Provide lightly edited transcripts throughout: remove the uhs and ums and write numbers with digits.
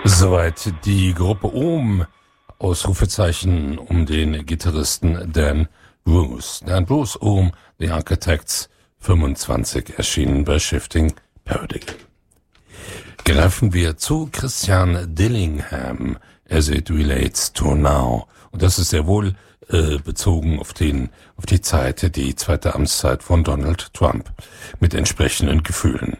Soweit die Gruppe Ohm, Ausrufezeichen um den Gitarristen Dan Bruce. Dan Bruce Ohm, The Architects, 25, erschienen bei Shifting Paradigm. Greifen wir zu Christian Dillingham, As It Relates to Now. Und das ist sehr wohl bezogen auf die Zeit, die zweite Amtszeit von Donald Trump, mit entsprechenden Gefühlen.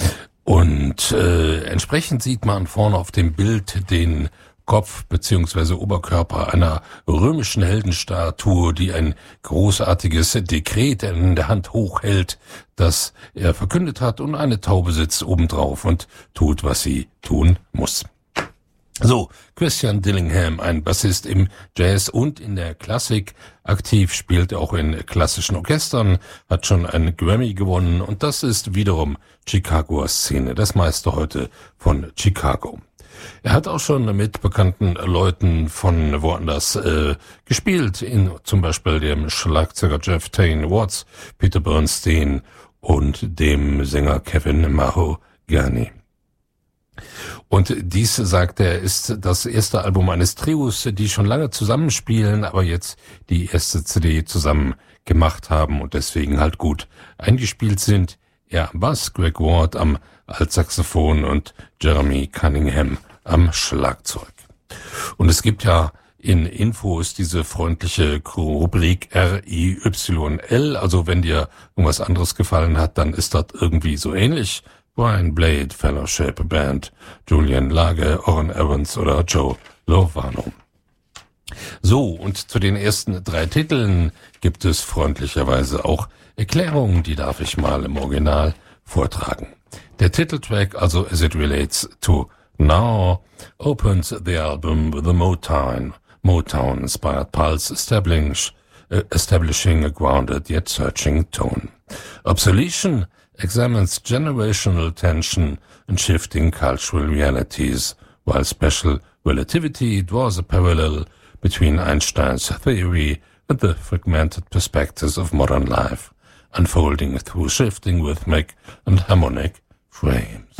Und entsprechend sieht man vorne auf dem Bild den Kopf bzw. Oberkörper einer römischen Heldenstatue, die ein großartiges Dekret in der Hand hochhält, das er verkündet hat, und eine Taube sitzt obendrauf und tut, was sie tun muss. So, Christian Dillingham, ein Bassist im Jazz und in der Klassik, aktiv, spielt auch in klassischen Orchestern, hat schon einen Grammy gewonnen, und das ist wiederum Chicagoer Szene, das meiste heute von Chicago. Er hat auch schon mit bekannten Leuten von woanders gespielt, in zum Beispiel dem Schlagzeuger Jeff Tain Watts, Peter Bernstein und dem Sänger Kevin Mahogany. Und dies, sagt er, ist das erste Album eines Trios, die schon lange zusammenspielen, aber jetzt die erste CD zusammen gemacht haben und deswegen halt gut eingespielt sind. Er am Bass, Greg Ward am Altsaxophon und Jeremy Cunningham am Schlagzeug. Und es gibt ja in Infos diese freundliche Rubrik RIYL, also wenn dir irgendwas anderes gefallen hat, dann ist das irgendwie so ähnlich. Brian Blade, Fellowship Band, Julian Lage, Orrin Evans oder Joe Lovano. So, und zu den ersten 3 Titeln gibt es freundlicherweise auch Erklärungen, die darf ich mal im Original vortragen. Der Titeltrack, also As It Relates to Now, opens the album with a Motown-inspired pulse establishing a grounded yet searching tone. Obsoletion examines generational tension and shifting cultural realities, while special relativity draws a parallel between Einstein's theory and the fragmented perspectives of modern life, unfolding through shifting rhythmic and harmonic frames.